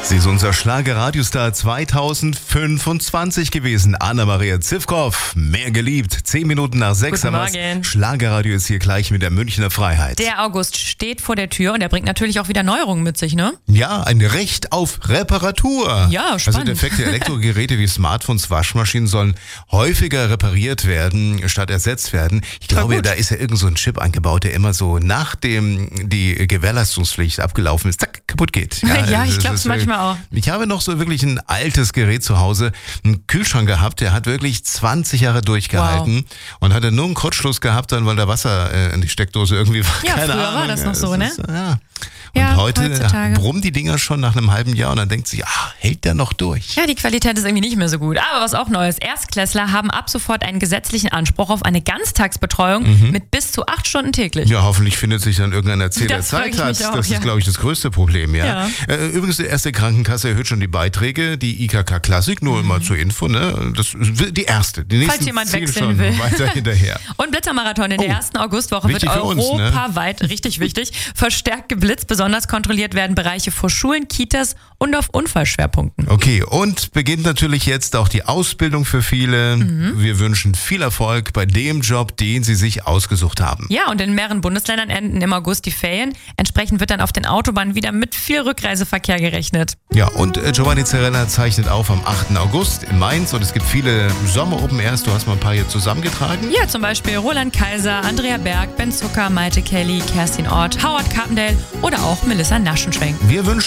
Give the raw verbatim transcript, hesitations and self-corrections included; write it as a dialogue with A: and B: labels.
A: Sie ist unser Schlager-Radiostar zweitausendfünfundzwanzig gewesen. Anna-Maria Zivkow, mehr geliebt. Zehn Minuten nach sechs
B: Guten
A: haben wir's.
B: Morgen.
A: Schlagerradio ist hier gleich mit der Münchner Freiheit.
B: Der August steht vor der Tür und er bringt natürlich auch wieder Neuerungen mit sich, ne?
A: Ja, ein Recht auf Reparatur.
B: Ja, spannend.
A: Also defekte Elektrogeräte wie Smartphones, Waschmaschinen sollen häufiger repariert werden, statt ersetzt werden. Ich glaube,
B: gut.
A: da ist ja irgend so ein Chip eingebaut, der immer so, nachdem die Gewährleistungspflicht abgelaufen ist, zack, kaputt geht.
B: Ja, ich
A: das
B: glaube es
A: ist,
B: manchmal auch.
A: Ich habe noch so wirklich ein altes Gerät zu Hause, einen Kühlschrank gehabt, der hat wirklich zwanzig Jahre durchgehalten und hatte nur einen Kurzschluss gehabt, dann weil da Wasser äh, in die Steckdose irgendwie war.
B: Ja,
A: Keine
B: früher
A: Ahnung.
B: war das noch so, ne?
A: Ist, ja. Und
B: Ja,
A: heute
B: heutzutage.
A: brummen die Dinger schon nach einem halben Jahr und dann denkt sie, ah, hält der noch durch?
B: Ja, die Qualität ist irgendwie nicht mehr so gut. Aber was auch Neues. Erstklässler haben ab sofort einen gesetzlichen Anspruch auf eine Ganztagsbetreuung
A: Mhm.
B: mit bis zu acht Stunden täglich.
A: Ja, hoffentlich findet sich dann irgendein Erzähler
B: Das frag
A: Zeit
B: ich
A: hat.
B: mich auch,
A: Das
B: ja.
A: ist, glaube ich, das größte Problem, ja.
B: Ja.
A: Äh, übrigens, die erste Krankenkasse erhöht schon die Beiträge, die I K K Klassik, nur mal zur Info, ne? Das ist die erste. Die nächsten
B: Falls jemand
A: ziehen
B: wechseln
A: schon
B: will.
A: weiter hinterher.
B: Und Blitzermarathon in der
A: Oh,
B: ersten Augustwoche wird
A: wichtig für uns, ne?
B: europaweit, richtig wichtig, verstärkt geblitzt. Besonders kontrolliert werden Bereiche vor Schulen, Kitas und auf Unfallschwerpunkten.
A: Okay, und beginnt natürlich jetzt auch die Ausbildung für viele.
B: Mhm.
A: Wir wünschen viel Erfolg bei dem Job, den Sie sich ausgesucht haben.
B: Ja, und in mehreren Bundesländern enden im August die Ferien. Entsprechend wird dann auf den Autobahnen wieder mit viel Rückreiseverkehr gerechnet.
A: Ja, und äh, Giovanni Zarella zeichnet auf am achten August in Mainz und es gibt viele Sommer-Open Airs. Du hast mal ein paar hier zusammengetragen.
B: Ja, zum Beispiel Roland Kaiser, Andrea Berg, Ben Zucker, Maite Kelly, Kerstin Ort, Howard Carpendale oder auch Melissa Naschenschwenk.
A: Wir wünschen